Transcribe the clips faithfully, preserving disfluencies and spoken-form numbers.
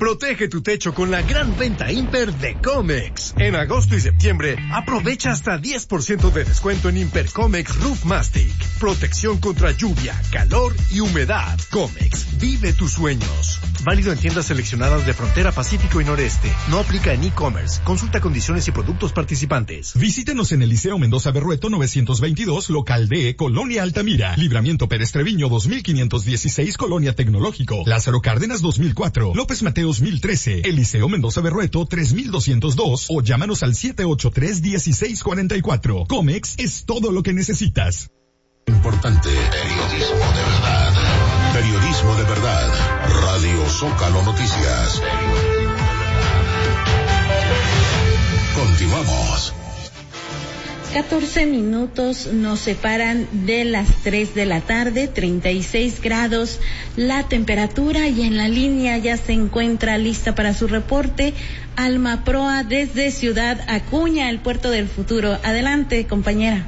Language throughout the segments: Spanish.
Protege tu techo con la gran venta Imper de Comex. En agosto y septiembre, aprovecha hasta diez por ciento de descuento en Imper Comex Roof Mastic. Protección contra lluvia, calor y humedad. Comex, vive tus sueños. Válido en tiendas seleccionadas de Frontera Pacífico y Noreste. No aplica en e-commerce. Consulta condiciones y productos participantes. Visítenos en el Liceo Mendoza Berrueto novecientos veintidós, local D, Colonia Altamira. Libramiento Pérez Treviño dos mil quinientos dieciséis, Colonia Tecnológico. Lázaro Cárdenas dos mil cuatro. López Mateos mil trece. El Liceo Mendoza Berrueto tres mil doscientos dos o llámanos al siete ocho tres, uno seis cuatro cuatro. Comex es todo lo que necesitas. Importante. Periodismo de verdad. Periodismo de verdad. Radio Zócalo Noticias. Continuamos. catorce minutos nos separan de las tres de la tarde, treinta y seis grados la temperatura, y en la línea ya se encuentra lista para su reporte Alma Proa desde Ciudad Acuña, el puerto del futuro. Adelante, compañera.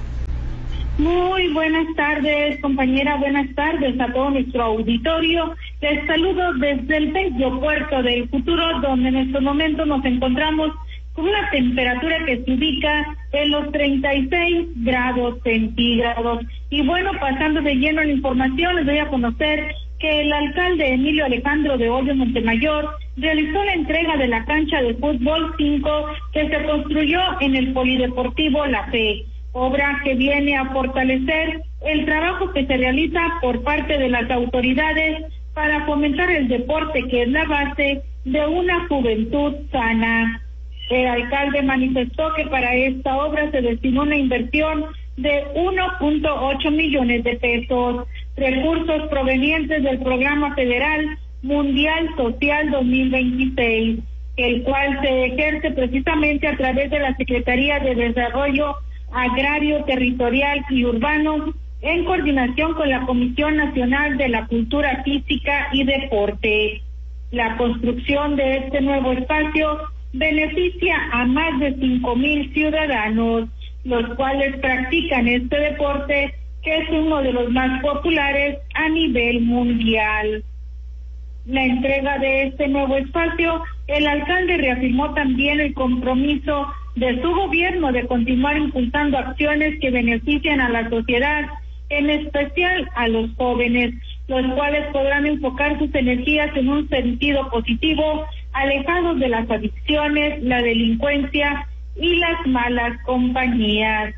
Muy buenas tardes, compañera, buenas tardes a todo nuestro auditorio. Les saludo desde el bello puerto del futuro, donde en estos momentos nos encontramos con una temperatura que se ubica en los treinta y seis grados centígrados. Y bueno, pasando de lleno en la información, les doy a conocer que el alcalde Emilio Alejandro de Hoyos Montemayor realizó la entrega de la cancha de fútbol cinco que se construyó en el Polideportivo La Fe, obra que viene a fortalecer el trabajo que se realiza por parte de las autoridades para fomentar el deporte, que es la base de una juventud sana. El alcalde manifestó que para esta obra se destinó una inversión de uno punto ocho millones de pesos, recursos provenientes del Programa Federal Mundial Social dos mil veintiséis, el cual se ejerce precisamente a través de la Secretaría de Desarrollo Agrario, Territorial y Urbano, en coordinación con la Comisión Nacional de la Cultura Física y Deporte. La construcción de este nuevo espacio beneficia a más de cinco mil ciudadanos, los cuales practican este deporte, que es uno de los más populares a nivel mundial. La entrega de este nuevo espacio, el alcalde reafirmó también el compromiso de su gobierno de continuar impulsando acciones que benefician a la sociedad, en especial a los jóvenes, los cuales podrán enfocar sus energías en un sentido positivo, alejados de las adicciones, la delincuencia y las malas compañías.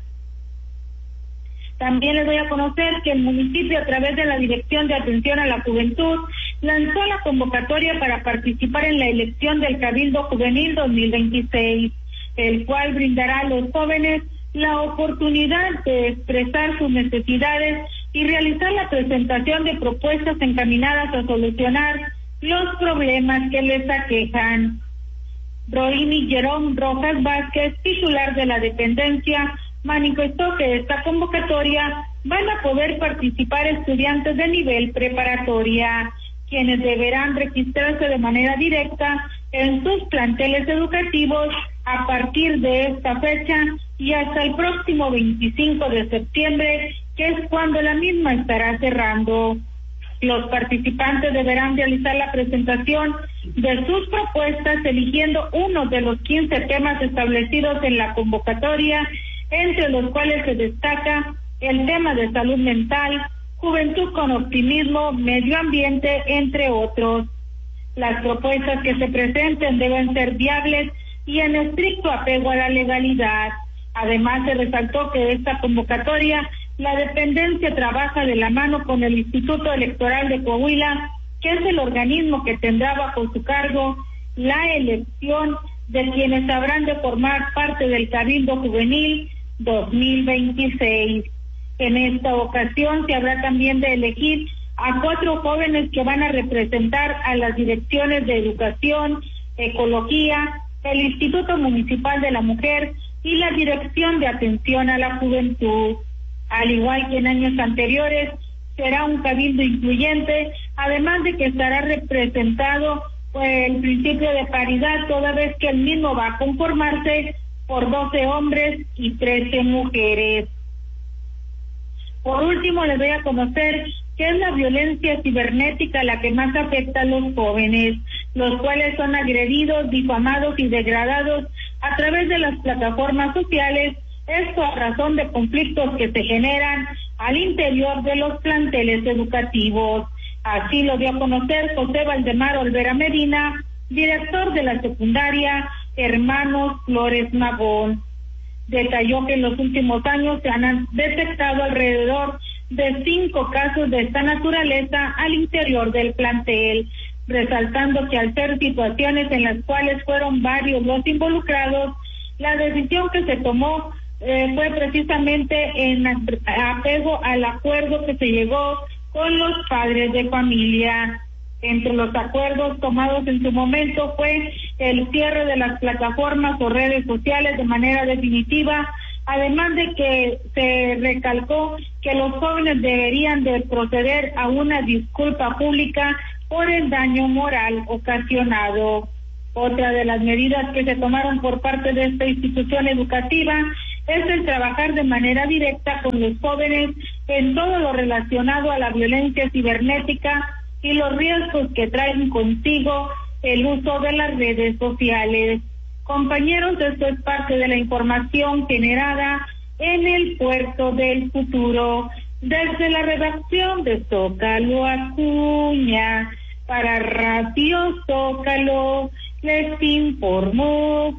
También les doy a conocer que el municipio, a través de la Dirección de Atención a la Juventud, lanzó la convocatoria para participar en la elección del Cabildo Juvenil dos mil veintiséis, el cual brindará a los jóvenes la oportunidad de expresar sus necesidades y realizar la presentación de propuestas encaminadas a solucionar los problemas que les aquejan. Roini Jerón Rojas Vázquez, titular de la dependencia, manifestó que esta convocatoria van a poder participar estudiantes de nivel preparatoria, quienes deberán registrarse de manera directa en sus planteles educativos a partir de esta fecha y hasta el próximo veinticinco de septiembre, que es cuando la misma estará cerrando. Los participantes deberán realizar la presentación de sus propuestas eligiendo uno de los quince temas establecidos en la convocatoria, entre los cuales se destaca el tema de salud mental, juventud con optimismo, medio ambiente, entre otros. Las propuestas que se presenten deben ser viables y en estricto apego a la legalidad. Además, se resaltó que esta convocatoria, la dependencia trabaja de la mano con el Instituto Electoral de Coahuila, que es el organismo que tendrá bajo su cargo la elección de quienes habrán de formar parte del Cabildo Juvenil dos mil veintiséis. En esta ocasión se habrá también de elegir a cuatro jóvenes que van a representar a las direcciones de Educación, Ecología, el Instituto Municipal de la Mujer y la Dirección de Atención a la Juventud. Al igual que en años anteriores, será un cabildo incluyente, además de que estará representado por el principio de paridad, toda vez que el mismo va a conformarse por doce hombres y trece mujeres. Por último, les doy a conocer que es la violencia cibernética la que más afecta a los jóvenes. los cuales son agredidos, difamados y degradados a través de las plataformas sociales, esto a razón de conflictos que se generan al interior de los planteles educativos. Así lo dio a conocer José Valdemar Olvera Medina, director de la secundaria Hermanos Flores Magón. Detalló que en los últimos años se han detectado alrededor de cinco casos de esta naturaleza al interior del plantel, resaltando que al ser situaciones en las cuales fueron varios los involucrados, la decisión que se tomó eh, fue precisamente en apego al acuerdo que se llegó con los padres de familia. Entre los acuerdos tomados en su momento fue el cierre de las plataformas o redes sociales de manera definitiva, además de que se recalcó que los jóvenes deberían de proceder a una disculpa pública por el daño moral ocasionado. Otra de las medidas que se tomaron por parte de esta institución educativa es el trabajar de manera directa con los jóvenes en todo lo relacionado a la violencia cibernética y los riesgos que traen consigo el uso de las redes sociales. Compañeros, esto es parte de la información generada en el Puerto del Futuro. Desde la redacción de Zócalo Acuña, para Radio Zócalo, les informó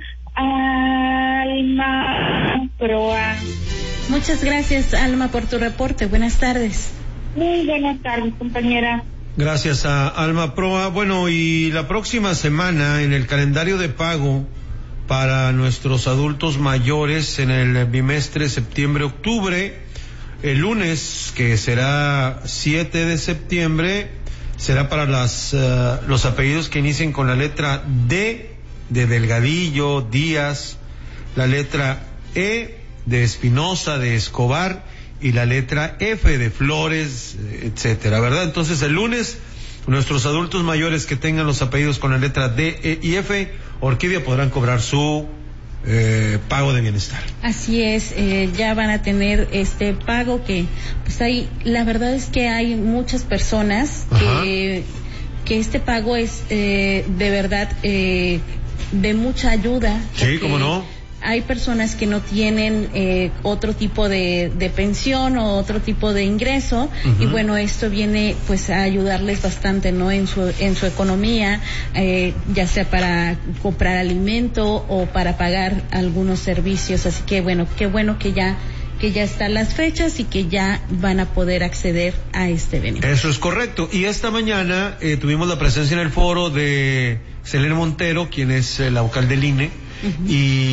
Alma Proa. Muchas gracias, Alma, por tu reporte. Buenas tardes. Muy buenas tardes, compañera. Gracias a Alma Proa. Bueno, y la próxima semana en el calendario de pago para nuestros adultos mayores en el bimestre septiembre-octubre, el lunes, que será siete de septiembre, será para las uh, los apellidos que inicien con la letra D de Delgadillo, Díaz, la letra E de Espinosa, de Escobar, y la letra F de Flores, etcétera, ¿verdad? Entonces el lunes, nuestros adultos mayores que tengan los apellidos con la letra D, E y F, Orquídea, podrán cobrar su eh, pago de bienestar. Así es, eh, ya van a tener este pago que, pues hay, la verdad es que hay muchas personas que, que este pago es eh, de verdad eh, de mucha ayuda. Sí, cómo no. Hay personas que no tienen eh, otro tipo de, de pensión o otro tipo de ingreso, uh-huh. Y bueno, esto viene pues a ayudarles bastante, ¿no? En su en su economía, eh, ya sea para comprar alimento o para pagar algunos servicios. Así que bueno, qué bueno que ya que ya están las fechas y que ya van a poder acceder a este beneficio. Eso es correcto. Y esta mañana eh, tuvimos la presencia en el foro de Selene Montero, quien es eh, la vocal del I N E. Uh-huh.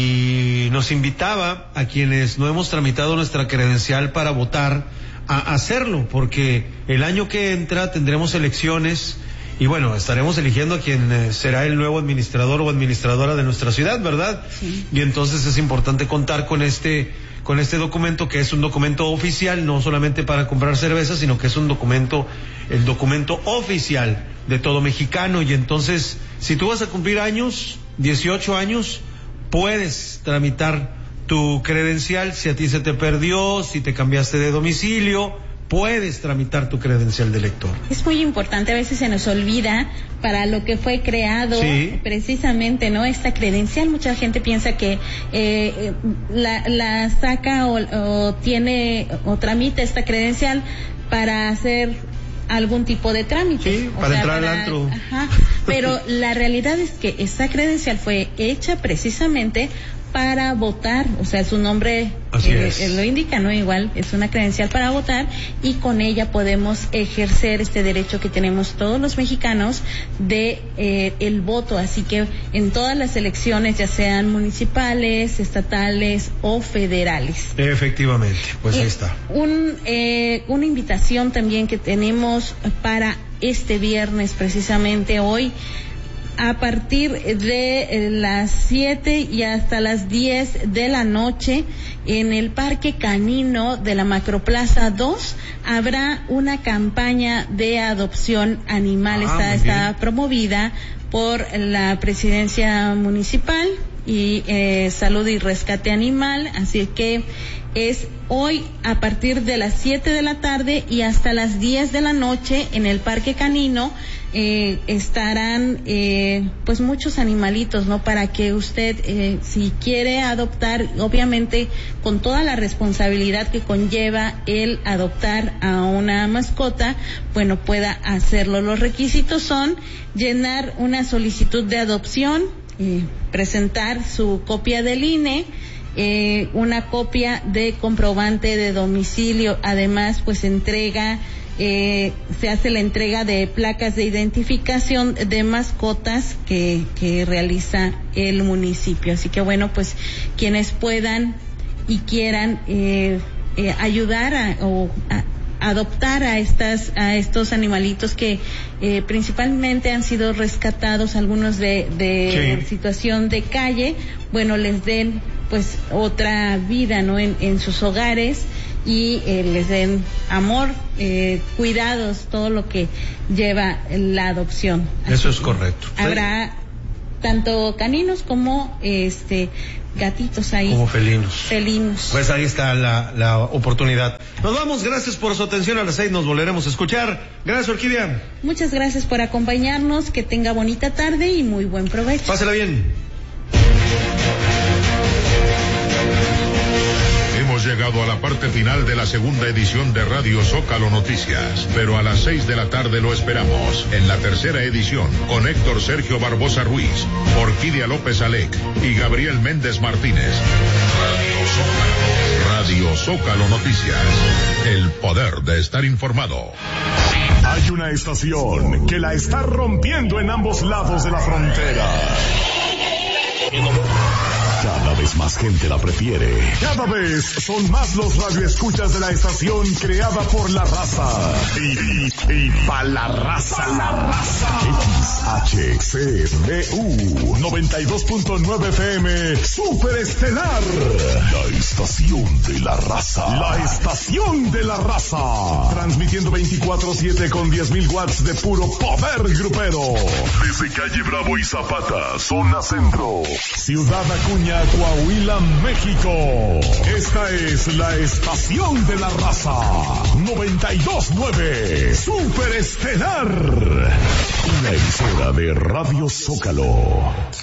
Y nos invitaba a quienes no hemos tramitado nuestra credencial para votar a hacerlo, porque el año que entra tendremos elecciones y bueno, estaremos eligiendo a quien será el nuevo administrador o administradora de nuestra ciudad, ¿verdad? Sí. Y entonces es importante contar con este con este documento, que es un documento oficial, no solamente para comprar cerveza, sino que es un documento, el documento oficial de todo mexicano. Y entonces, si tú vas a cumplir años, dieciocho años, puedes tramitar tu credencial. Si a ti se te perdió, si te cambiaste de domicilio, puedes tramitar tu credencial de elector. Es muy importante, a veces se nos olvida para lo que fue creado, sí, precisamente, ¿no? Esta credencial, mucha gente piensa que eh, la, la saca o, o tiene o tramita esta credencial para hacer algún tipo de trámite. Sí, para o sea, entrar para, al antro. Ajá, pero la realidad es que esta credencial fue hecha precisamente para votar, o sea, su nombre eh, eh, lo indica, ¿no? Igual es una credencial para votar y con ella podemos ejercer este derecho que tenemos todos los mexicanos de eh, el voto. Así que en todas las elecciones, ya sean municipales, estatales o federales. Efectivamente, pues eh, ahí está. Un, eh, una invitación también que tenemos para este viernes, precisamente hoy, a partir de las siete y hasta las diez de la noche, en el Parque Canino de la Macroplaza dos, habrá una campaña de adopción animal. Ah, está, está promovida por la Presidencia Municipal y eh, Salud y Rescate Animal, así que es hoy a partir de las siete de la tarde y hasta las diez de la noche en el Parque Canino. eh, estarán eh, pues muchos animalitos, ¿no? Para que usted, eh, si quiere adoptar, obviamente con toda la responsabilidad que conlleva el adoptar a una mascota, bueno, pueda hacerlo. Los requisitos son llenar una solicitud de adopción, eh, presentar su copia del I N E, eh, una copia de comprobante de domicilio, además pues entrega, eh, se hace la entrega de placas de identificación de mascotas que, que realiza el municipio. Así que bueno, pues quienes puedan y quieran eh, eh, ayudar a, o a, adoptar a estas a estos animalitos que eh, principalmente han sido rescatados, algunos de, de sí. situación de calle, bueno, les den pues otra vida, ¿no? En, en sus hogares y eh, les den amor, eh, cuidados, todo lo que lleva la adopción. Así Eso es correcto. Habrá tanto caninos como este gatitos ahí. Como felinos. Felinos. Pues ahí está la, la oportunidad. Nos vamos, gracias por su atención. A las seis nos volveremos a escuchar. Gracias, Orquídea. Muchas gracias por acompañarnos, que tenga bonita tarde y muy buen provecho. Pásela bien. Hemos llegado a la parte final de la segunda edición de Radio Zócalo Noticias, pero a las seis de la tarde lo esperamos en la tercera edición con Héctor Sergio Barbosa Ruiz, Orquídea López Alec y Gabriel Méndez Martínez. Radio Zócalo, Radio Zócalo Noticias, el poder de estar informado. Hay una estación que la está rompiendo en ambos lados de la frontera. Cada vez más gente la prefiere. Cada vez son más los radioescuchas de la estación creada por la raza. Y, y, y pa' la raza. La raza. X H C D U noventa y dos punto nueve F M Super Estelar. La estación de la raza. La estación de la raza. Transmitiendo veinticuatro siete con diez mil watts de puro poder grupero. Desde calle Bravo y Zapata, zona centro. Ciudad Acuña, Coahuila, México. Esta es la estación de la raza. noventa y dos punto nueve Super Estelar. Una emisora de Radio Zócalo.